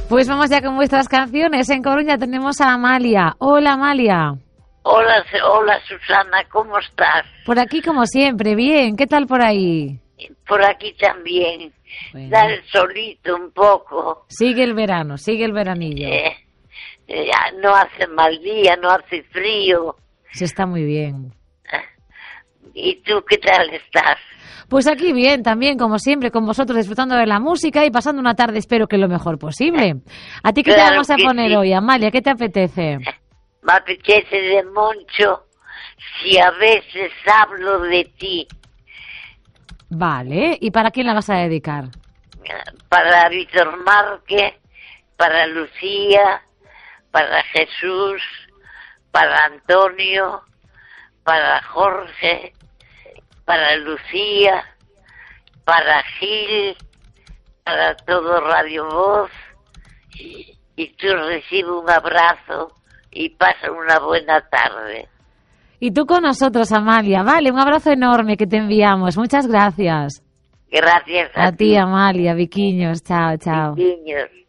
Pues vamos ya con vuestras canciones. En Coruña tenemos a Amalia. Hola, Amalia. Hola Susana, ¿cómo estás? Por aquí como siempre, bien. ¿Qué tal por ahí? Por aquí también. Bueno. Da el solito un poco. Sigue el verano, sigue el veranillo. No hace mal día, no hace frío. Se está muy bien. ¿Y tú qué tal estás? Pues aquí bien, también como siempre, con vosotros disfrutando de la música y pasando una tarde, espero que lo mejor posible. ¿A ti qué te vamos a poner hoy, Amalia? ¿Qué te apetece? Me apetece de mucho si a veces hablo de ti. Vale, ¿y para quién la vas a dedicar? Para Víctor Márquez, para Lucía, para Jesús, para Antonio, para Jorge, para Lucía, para Gil, para todo Radio Voz. Y tú recibe un abrazo y pasa una buena tarde. Y tú con nosotros, Amalia. Vale, un abrazo enorme que te enviamos. Muchas gracias. Gracias a ti, Amalia. Viquiños. Chao, chao. Viquiños.